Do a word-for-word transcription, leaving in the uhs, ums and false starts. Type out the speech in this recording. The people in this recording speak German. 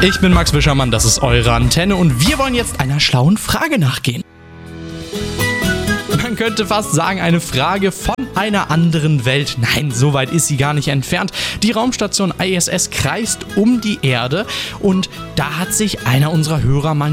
Ich bin Max Wischermann, das ist eure Antenne und wir wollen jetzt einer schlauen Frage nachgehen. Man könnte fast sagen, eine Frage von einer anderen Welt. Nein, so weit ist sie gar nicht entfernt. Die Raumstation I S S kreist um die Erde und da hat sich einer unserer Hörer mal